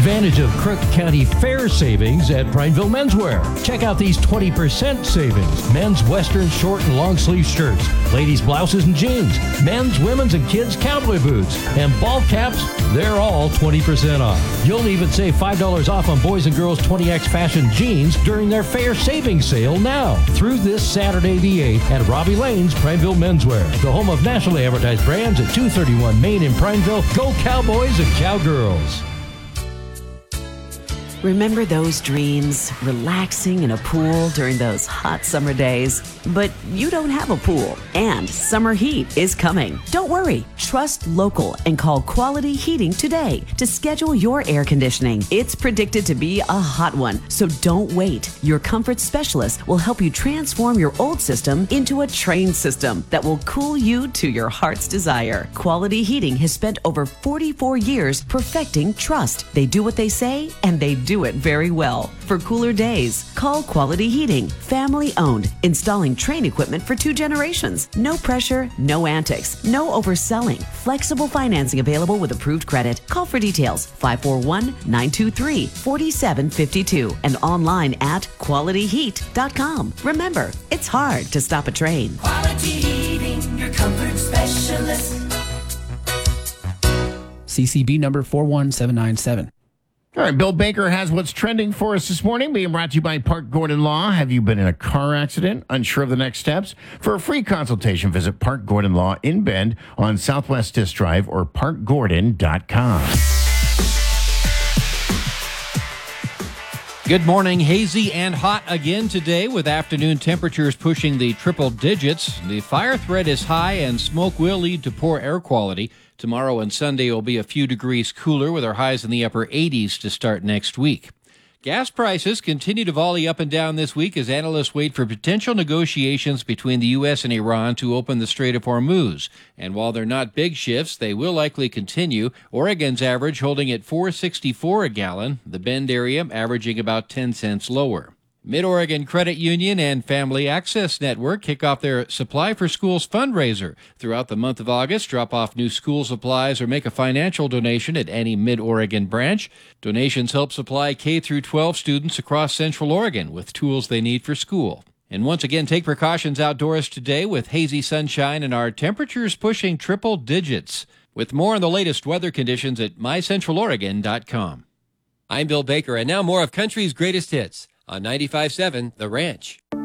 advantage of Crook County Fair savings at Prineville Menswear. Check out these 20% savings. Men's Western short and long sleeve shirts, ladies' blouses and jeans, men's, women's, and kids' cowboy boots, and ball caps, they're all 20% off. You'll even save $5 off on boys and girls 20X fashion jeans during their fair savings sale now through this Saturday the 8th at Robbie Lane's Prineville Menswear, the home of nationally advertised brands at 231 Main in Prineville. Go Cowboys and Cowgirls. Remember those dreams? Relaxing in a pool during those hot summer days? But you don't have a pool, and summer heat is coming. Don't worry. Trust local and call Quality Heating today to schedule your air conditioning. It's predicted to be a hot one, so don't wait. Your comfort specialist will help you transform your old system into a trained system that will cool you to your heart's desire. Quality Heating has spent over 44 years perfecting trust. They do what they say, and they do it very well. For cooler days, call Quality Heating. Family owned, installing Trane equipment for 2 generations. No pressure, no antics, no overselling. Flexible financing available with approved credit. Call for details 541-923-4752 and online at qualityheat.com. Remember, it's hard to stop a train. Quality Heating, your comfort specialist. CCB number 41797. All right, Bill Baker has what's trending for us this morning, being brought to you by Park Gordon Law. Have you been in a car accident? Unsure of the next steps? For a free consultation, visit Park Gordon Law in Bend on Southwest Disc Drive or parkgordon.com. Good morning. Hazy and hot again today with afternoon temperatures pushing the triple digits. The fire threat is high and smoke will lead to poor air quality. Tomorrow and Sunday will be a few degrees cooler with our highs in the upper 80s to start next week. Gas prices continue to volley up and down this week as analysts wait for potential negotiations between the U.S. and Iran to open the Strait of Hormuz. And while they're not big shifts, they will likely continue. Oregon's average holding at $4.64 a gallon, the Bend area averaging about 10 cents lower. Mid-Oregon Credit Union and Family Access Network kick off their Supply for Schools fundraiser. Throughout the month of August, drop off new school supplies or make a financial donation at any Mid-Oregon branch. Donations help supply K-12 students across Central Oregon with tools they need for school. And once again, take precautions outdoors today with hazy sunshine and our temperatures pushing triple digits. With more on the latest weather conditions at mycentraloregon.com. I'm Bill Baker, and now more of country's greatest hits on 95.7 The Ranch.